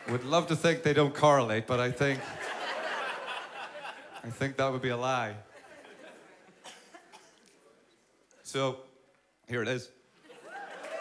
Would love to think they don't correlate, but I think that would be a lie. So, here it is.